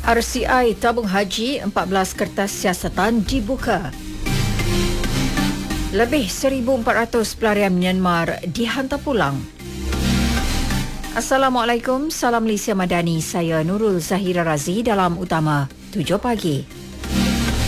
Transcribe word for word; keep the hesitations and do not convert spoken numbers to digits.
R C I tabung haji empat belas kertas siasatan dibuka. Lebih seribu empat ratus pelarian Myanmar dihantar pulang. Assalamualaikum, salam Malaysia Madani. Saya Nurul Zahira Razi dalam Utama tujuh pagi.